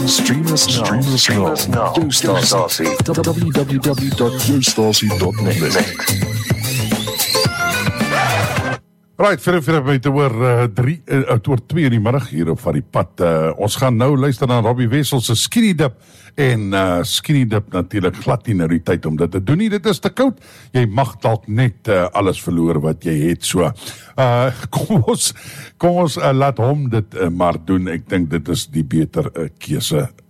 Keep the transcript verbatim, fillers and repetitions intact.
Stream us now. Stream us Stream now. us now. Yo Stasie. w w w dot yo stasie dot net. Right, vir vir my te hoor uh, drie, uh, oor twee in die middag hier op van die pad. Uh, ons gaan nou luister na Robbie Wessels se Skinny Dip en uh, Skinny Dip natuurlik glad nie nou die tyd om dit te doen nie. Dit is te koud. Jy mag dalk net uh, alles verloor wat jy het. So, uh, kom ons, kom ons uh, laat hom dit uh, maar doen. Ek dink dit is die beter uh, keuse